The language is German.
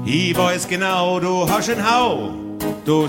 Ich weiß genau, du hast einen Hau. Du